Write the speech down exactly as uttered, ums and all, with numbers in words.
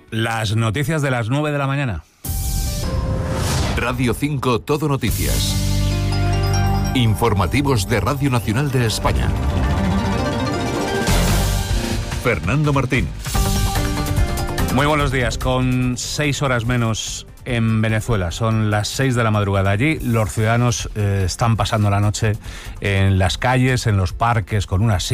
Las noticias de las nueve de la mañana. Radio cinco Todo Noticias. Informativos de Radio Nacional de España. Fernando Martín. Muy buenos días. Con seis horas menos en Venezuela. Son las seis de la madrugada. Allí los ciudadanos eh, están pasando la noche en las calles, en los parques, con unas